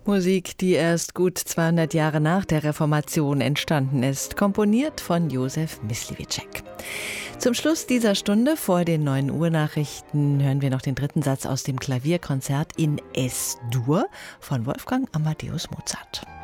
Musik, die erst gut 200 Jahre nach der Reformation entstanden ist, komponiert von Josef Mysliveček. Zum Schluss dieser Stunde vor den 9 Uhr Nachrichten hören wir noch den dritten Satz aus dem Klavierkonzert in Es-Dur von Wolfgang Amadeus Mozart.